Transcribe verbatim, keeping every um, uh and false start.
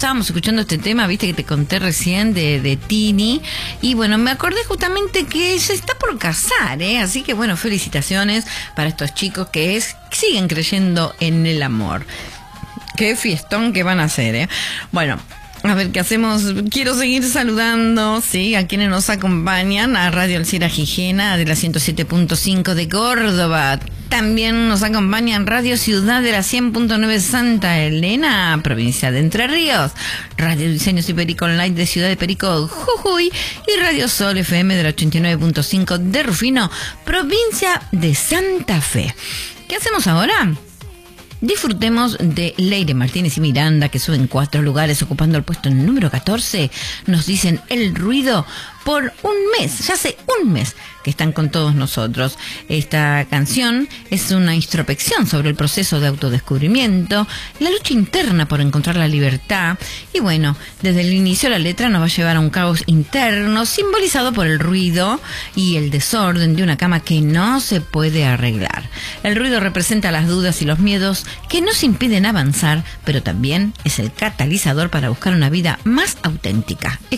estábamos escuchando este tema, viste que te conté recién de, de Tini, y bueno, me acordé justamente que se está por casar, ¿eh? Así que bueno, felicitaciones para estos chicos que es, siguen creyendo en el amor. Qué fiestón que van a hacer, ¿eh? Bueno, a ver qué hacemos. Quiero seguir saludando, sí, a quienes nos acompañan, a Radio Alcira Gijena de la ciento siete punto cinco de Córdoba. También nos acompañan Radio Ciudad de la cien punto nueve Santa Elena, provincia de Entre Ríos, Radio Diseños y Perico Online de Ciudad de Perico, Jujuy, y Radio Sol F M de la ochenta y nueve punto cinco de Rufino, provincia de Santa Fe. ¿Qué hacemos ahora? Disfrutemos de Leire Martínez y Miranda, que suben cuatro lugares ocupando el puesto número catorce. Nos dicen El Ruido por un mes, ya hace un mes que están con todos nosotros. Esta canción es una introspección sobre el proceso de autodescubrimiento, la lucha interna por encontrar la libertad, y bueno, desde el inicio la letra nos va a llevar a un caos interno simbolizado por el ruido y el desorden de una cama que no se puede arreglar. El ruido representa las dudas y los miedos que nos impiden avanzar, pero también es el catalizador para buscar una vida más auténtica.